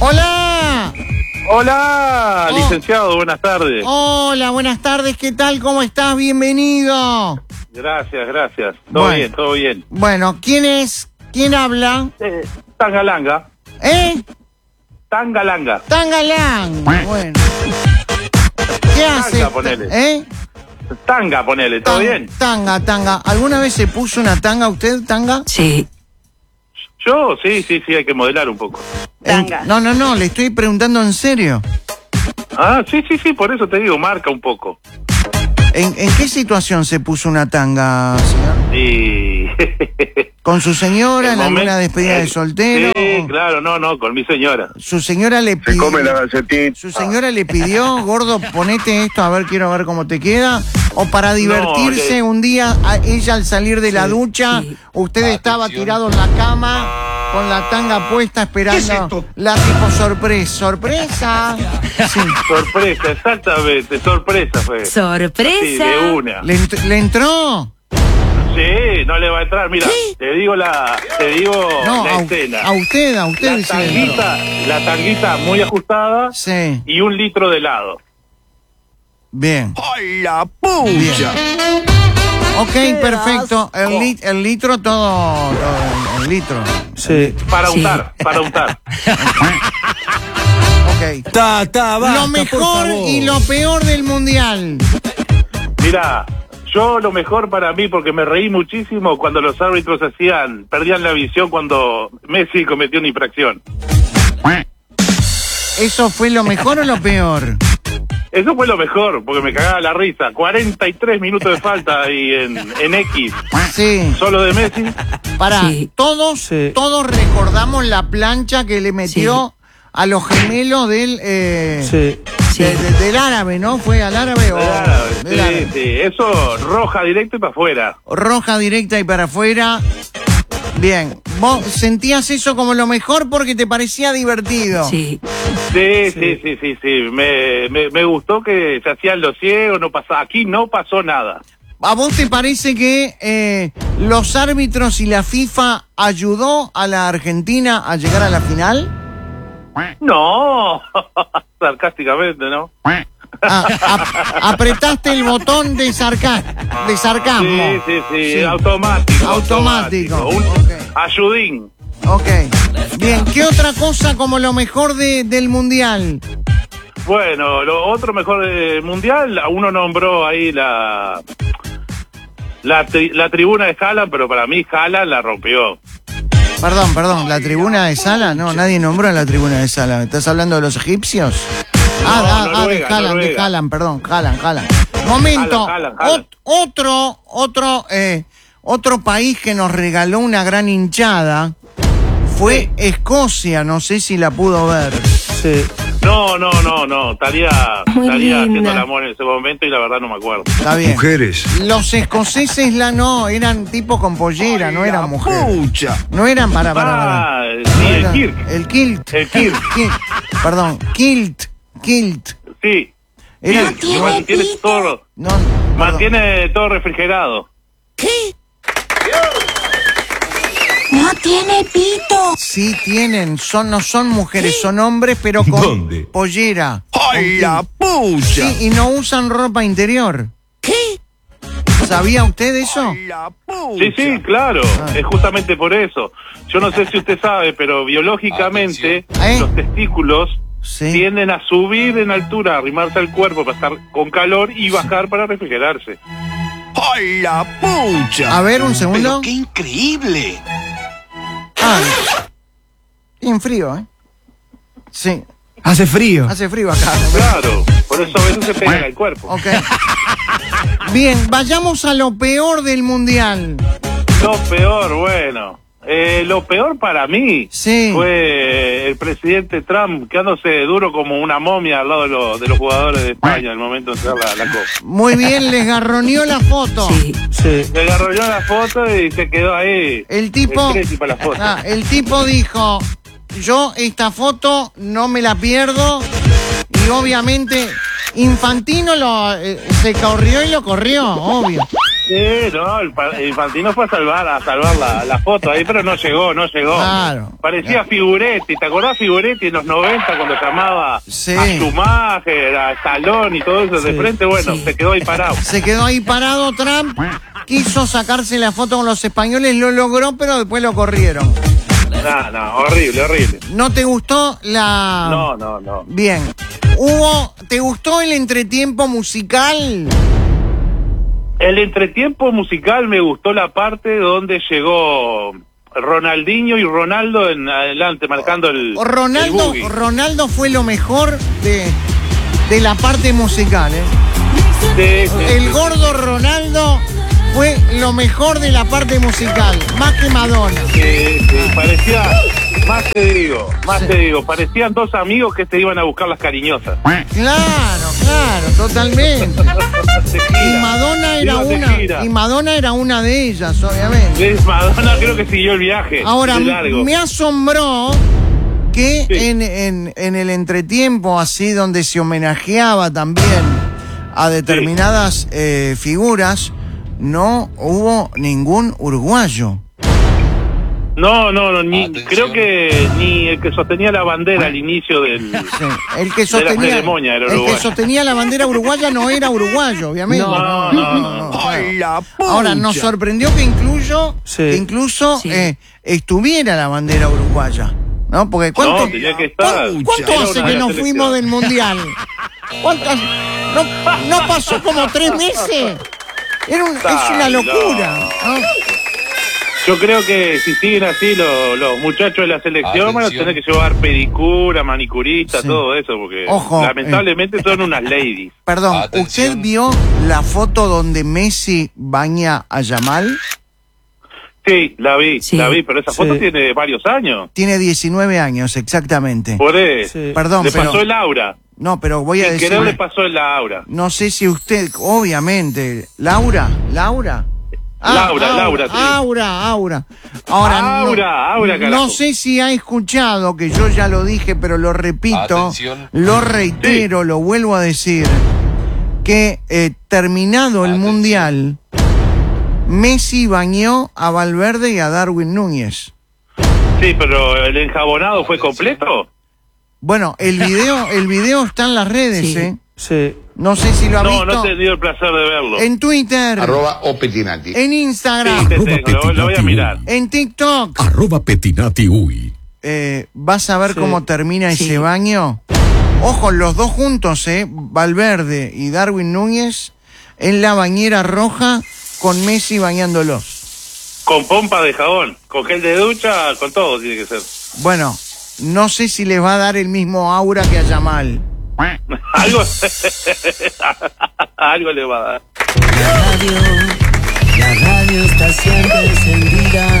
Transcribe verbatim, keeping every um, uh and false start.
Hola. Hola, Oh. licenciado, buenas tardes. Hola, buenas tardes, ¿qué tal? ¿Cómo estás? Bienvenido. Gracias, gracias. Todo Bueno. bien, todo bien. Bueno, ¿quién es? ¿Quién habla? Eh, Tangalanga, ¿Eh? Tangalanga. Tangalán. Bueno. ¿Qué hace? Tanga, ponele. ¿Eh? Tanga, ponele, ¿todo Tan- bien? Tanga, tanga. ¿Alguna vez se puso una tanga usted, tanga? Sí. Yo, sí, sí, sí, hay que modelar un poco. En- no, no, no, le estoy preguntando en serio. Ah, sí, sí, sí, por eso te digo, marca un poco. ¿En, en qué situación se puso una tanga, señor? Y... ¿Con su señora El en alguna momento- despedida de el- soltero? Sí, claro, no, no, con mi señora. Su señora le Se pidió... come la galletita. Su señora le pidió, gordo, ponete esto, a ver, quiero ver cómo te queda. O para divertirse le- un día, a ella al salir de la ducha, sí. usted estaba tirado en la cama con la tanga puesta esperando la tipo sorpresa. ¿Sorpresa? Sí. Sorpresa, exactamente, sorpresa fue. Sí, Sorpresa. de una. ¿Le, ent- le entró? Sí, no le va a entrar, mira, te digo la, te digo No, la a, escena. a usted, a usted La sí le entró. tanguita, la tanguita muy ajustada Sí, y un litro de helado. bien. ¡Ay, la pucha! Ok, perfecto. El, li- el litro, todo, todo, el litro. Sí. Para Sí. untar, para untar. Ok. Ta, ta, basta, Lo por mejor favor. y lo peor del mundial. Mira, yo lo mejor para mí, porque me reí muchísimo cuando los árbitros hacían, perdían la visión cuando Messi cometió una infracción. ¿Eso fue lo mejor o lo peor? Eso fue lo mejor, porque me cagaba la risa. cuarenta y tres minutos de falta ahí en, en X, Sí. solo de Messi. Para Sí. todos, Sí. todos recordamos la plancha que le metió a los gemelos del eh, Sí. Sí. de- de- del árabe, ¿no? ¿Fue al árabe o Claro, del sí, árabe? sí, eso roja directo y para afuera. Roja directa y para afuera. Bien. ¿Vos sentías eso como lo mejor porque te parecía divertido? Sí. Sí, sí, sí, sí, sí. Me, me, me gustó que se hacían los ciegos, no pasaba. Aquí no pasó nada. ¿A vos te parece que eh, los árbitros y la FIFA ayudó a la Argentina a llegar a la final? No, sarcásticamente, ¿no? Ah, ap- apretaste el botón de, sarca de sarcasmo. Sí, sí, sí, Sí. automático. Automático. Un Ok. ayudín. Ok. Bien, ¿qué otra cosa como lo mejor de, del mundial? Bueno, lo otro mejor del mundial, uno nombró ahí la la, tri- la tribuna de Haaland, pero para mí Haaland la rompió. Perdón, perdón, ¿la tribuna de Sala? No, nadie nombró a la tribuna de Sala. ¿Estás hablando de los egipcios? Ah, No, ah, ah, de Noruega, Haaland, de Noruega. Haaland, perdón, Haaland, Haaland. Momento, Haaland, Haaland, Haaland. ot- otro, otro, eh, otro país que nos regaló una gran hinchada fue Sí. Escocia, no sé si la pudo ver. Sí. No, no, no, no. Estaría, Muy estaría haciendo linda. el amor en ese momento y la verdad no me acuerdo. Está bien. Mujeres. Los escoceses la no, eran tipo con pollera, no eran mujeres. Pucha. No eran para, para, para. Ah, sí, el Era- Kirk. El kilt. El Kirk. Kilt. Perdón, kilt. Kilt. Sí. Era- Sí, mantiene todo, No, perdón. mantiene todo refrigerado. No tiene pito. Sí tienen, son, no son mujeres, son hombres, pero con ¿Dónde? pollera. ¡Ay, Con la kilt. pucha! Sí, y no usan ropa interior. ¿Qué? ¿Sabía usted eso? ¡Ay, la pucha! Sí, sí, claro. Ah. Es justamente por eso. Yo no sé si usted sabe, pero biológicamente ¿Eh? los testículos Sí. tienden a subir en altura, arrimarse al cuerpo para estar con calor y bajar para refrigerarse. ¡Ay, la pucha! A ver, un segundo. ¡Qué increíble! Ah, bien frío, ¿eh? Sí, Hace frío. hace frío acá. Claro, por eso a veces se pegan al cuerpo. Ok. Bien, vayamos a lo peor del mundial. Lo peor, bueno. Eh, lo peor para mí Sí. fue el presidente Trump quedándose duro como una momia al lado de, los de los jugadores de España en el momento de entrar la, la copa. Muy bien, les garroneó la foto. Sí. Sí. Le agarró la foto y se quedó ahí. El tipo, El Creci para la foto. ah, el tipo dijo, yo esta foto no me la pierdo y obviamente Infantino lo, eh, se corrió y lo corrió, obvio. Sí, no, el, pa- el Infantino fue a salvar, a salvar la, la foto ahí, pero no llegó, no llegó. Claro. Parecía Claro. Figuretti, ¿te acordás Figuretti en los noventa cuando llamaba Sí. a Schumacher, a Stallone y todo eso de Sí, frente? Bueno, sí. se quedó ahí parado. Se quedó ahí parado Trump, quiso sacarse la foto con los españoles, lo logró, pero después lo corrieron. No, no, horrible, horrible. ¿No te gustó la...? No, no, no. Bien. Hugo, ¿te gustó el entretiempo musical? El entretiempo musical me gustó la parte donde llegó Ronaldinho y Ronaldo en adelante marcando el, el Ronaldo, boogie. Ronaldo fue lo mejor de, de la parte musical, ¿eh? Sí, sí, El sí. gordo Ronaldo fue lo mejor de la parte musical, más que Madonna. Sí, sí, parecía, más te digo, más te digo, parecían dos amigos que se iban a buscar las cariñosas. Claro, claro, totalmente. Y Madonna era Iban de una, gira. y Madonna era una de ellas, obviamente. Sí, Madonna creo que siguió el viaje. Ahora, de largo. me asombró que Sí. en, en, en el entretiempo, así donde se homenajeaba también a determinadas eh, figuras, no hubo ningún uruguayo. No, no, no, ni, Atención. creo que ni el que sostenía la bandera al inicio del... Sí, el que la sostenía, ceremonia era el que uruguayo. sostenía la bandera uruguaya no era uruguayo, obviamente. No, no, no, no. ¡Ay, la pucha! Ahora, nos sorprendió que incluso, Sí. que incluso Sí. eh, estuviera la bandera uruguaya. ¿No? Porque ¿cuánto, No, tenía que estar. ¿cuán- ¿cuánto Era hace una que de las nos fuimos selecciones. del mundial? ¿Cuánto hace? ¿No, no pasó como tres meses? Era un- es una Ay, locura. no. ¿no? Yo creo que si siguen así los, los muchachos de la selección van a Atención. tener que llevar pedicura, manicurista, Sí. todo eso, porque Ojo, lamentablemente son unas ladies. Perdón, Atención. ¿usted vio la foto donde Messi baña a Yamal? Sí, la vi, Sí. la vi, pero esa Sí. foto tiene varios años. Tiene diecinueve años, exactamente. Por eso. Sí. Perdón, Le pero... pasó el aura. No, pero voy a Sin decir... querer le pasó el aura. No sé si usted, obviamente, Laura, Laura. Laura, Laura, sí. Aura, Aura. Ahora, no- Aura, Aura, no, carajo. sé si ha escuchado, que yo ya lo dije, pero lo repito, Atención. lo reitero, lo vuelvo a decir, que eh, terminado el Atención. Mundial, Messi bañó a Valverde y a Darwin Núñez. Sí, pero el enjabonado fue completo. Bueno, el video, el video está en las redes, Sí. ¿eh? Sí. No sé si lo ha No, visto. no he tenido el placer de verlo. En Twitter, Arroba o Petinati. en Sí, Instagram, te Arroba tengo, lo, lo voy a Petinati mirar. en TikTok. Arroba Petinati Uy. Eh, vas a ver Sí. cómo termina Sí. ese baño. Ojo, los dos juntos, ¿eh? Valverde y Darwin Núñez en la bañera roja con Messi bañándolos. Con pompa de jabón, con gel de ducha, con todo tiene que ser. Bueno, no sé si les va a dar el mismo aura que a Yamal. Algo, algo le va a dar. La radio, la radio está siempre encendida.